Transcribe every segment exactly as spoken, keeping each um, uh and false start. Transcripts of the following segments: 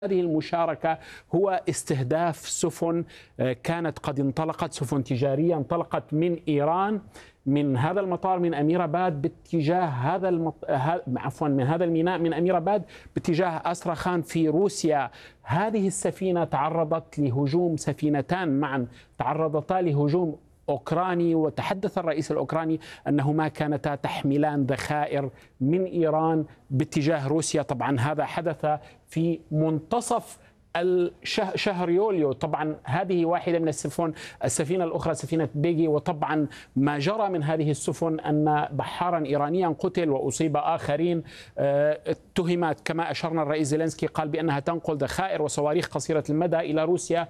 هذه المشاركة هو استهداف سفن كانت قد انطلقت، سفن تجارية انطلقت من إيران من هذا المطار من أمير آباد باتجاه هذا المط... عفوا من هذا الميناء من أمير آباد باتجاه أستراخان في روسيا. هذه السفينة تعرضت لهجوم، سفينتان معا تعرضتا لهجوم أوكراني، وتحدث الرئيس الأوكراني أنهما كانتا تحملان ذخائر من إيران باتجاه روسيا. طبعا هذا حدث في منتصف شهر يوليو. طبعا هذه واحدة من السفن، السفينة الأخرى سفينة بيجي. وطبعا ما جرى من هذه السفن أن بحارا إيرانيا قتل وأصيب آخرين. اتهمت كما أشرنا الرئيس زيلينسكي قال بأنها تنقل ذخائر وصواريخ قصيرة المدى إلى روسيا.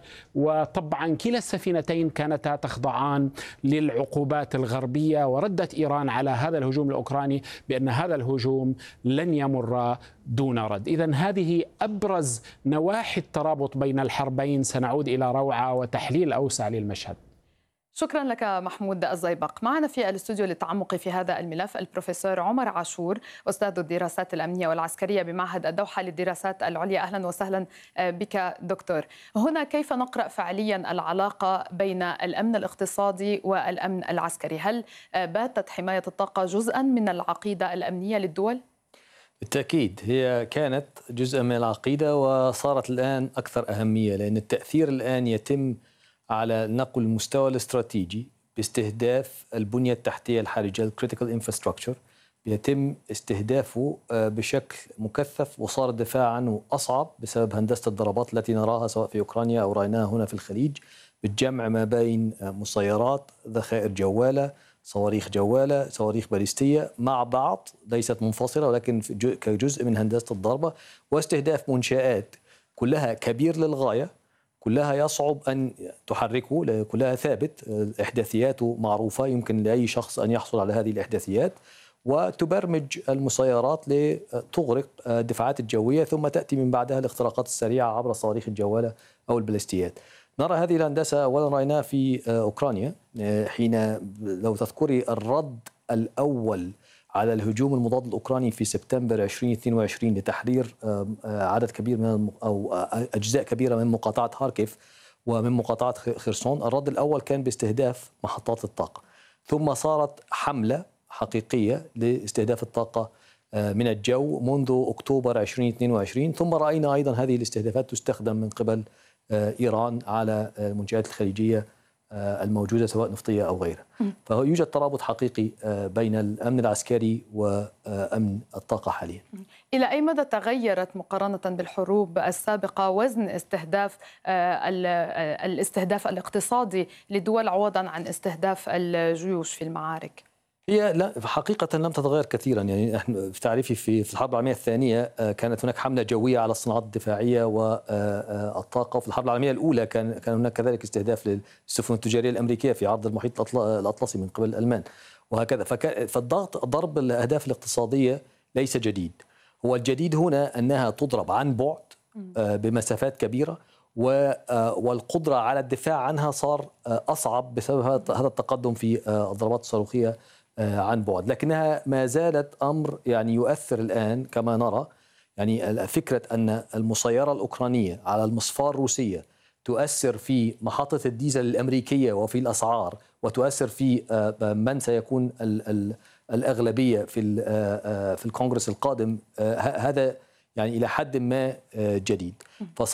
وطبعا كلا السفينتين كانتا تخضعان للعقوبات الغربية. وردت إيران على هذا الهجوم الأوكراني بأن هذا الهجوم لن يمر دون رد. إذن هذه أبرز نواحي الترابط بين الحربين. سنعود إلى روعة وتحليل أوسع للمشهد. شكرا لك محمود الزيبق. معنا في الاستوديو للتعمق في هذا الملف البروفيسور عمر عاشور، أستاذ الدراسات الأمنية والعسكرية بمعهد الدوحة للدراسات العليا. أهلا وسهلا بك دكتور. هنا كيف نقرأ فعليا العلاقة بين الأمن الاقتصادي والأمن العسكري؟ هل باتت حماية الطاقة جزءا من العقيدة الأمنية للدول؟ بالتأكيد هي كانت جزء من العقيدة وصارت الآن أكثر أهمية، لأن التأثير الآن يتم على نقل المستوى الاستراتيجي باستهداف البنية التحتية الحرجة الكريتيكال انفراستراكشر، بيتم استهدافه بشكل مكثف، وصار الدفاع عنه أصعب بسبب هندسة الضربات التي نراها سواء في أوكرانيا أو رأيناها هنا في الخليج، بالجمع ما بين مسيرات، ذخائر جوالة، صواريخ جوالة، صواريخ باليستية مع بعض ليست منفصلة ولكن كجزء من هندسة الضربة، واستهداف منشآت كلها كبير للغاية، كلها يصعب أن تحركه، كلها ثابت، إحداثياته معروفة، يمكن لأي شخص أن يحصل على هذه الإحداثيات، وتبرمج المسيرات لتغرق الدفاعات الجوية، ثم تأتي من بعدها الاختراقات السريعة عبر الصواريخ الجوالة أو الباليستيات. نرى هذه الهندسة أولا رأيناها في أوكرانيا، حين لو تذكري الرد الأول على الهجوم المضاد الأوكراني في سبتمبر ألفين واثنين وعشرين لتحرير عدد كبير من أو أجزاء كبيرة من مقاطعة هاركيف ومن مقاطعة خرسون، الرد الأول كان باستهداف محطات الطاقة، ثم صارت حملة حقيقية لاستهداف الطاقة من الجو منذ أكتوبر ألفين واثنين وعشرين، ثم رأينا أيضا هذه الاستهدافات تستخدم من قبل إيران على المنشآت الخليجية الموجودة سواء نفطية أو غيرها. فهو يوجد ترابط حقيقي بين الأمن العسكري وأمن الطاقة حاليا. إلى أي مدى تغيرت مقارنة بالحروب السابقة وزن استهداف الاستهداف الاقتصادي لدول عوضا عن استهداف الجيوش في المعارك؟ هي لا حقيقة لم تتغير كثيرا. يعني في تعريفي في في الحرب العالمية الثانية كانت هناك حملة جوية على الصناعات الدفاعية والطاقة، وفي الحرب العالمية الأولى كان كان هناك كذلك استهداف للسفن التجارية الأمريكية في عرض المحيط الأطلسي من قبل الألمان وهكذا. فالضغط ضرب الأهداف الاقتصادية ليس جديد، هو الجديد هنا أنها تضرب عن بعد بمسافات كبيرة، والقدرة على الدفاع عنها صار أصعب بسبب هذا التقدم في الضربات الصاروخية عن بعد، لكنها ما زالت أمر يعني يؤثر الآن كما نرى. يعني فكرة أن المسيرة الأوكرانية على المصفاة الروسية تؤثر في محطة الديزل الأمريكية وفي الأسعار، وتؤثر في من سيكون الأغلبية في في الكونغرس القادم، هذا يعني إلى حد ما جديد.